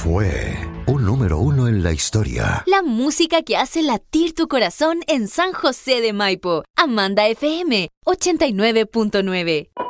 fue un número uno en la historia. La música que hace latir tu corazón en San José de Maipo. Amanda FM 89.9.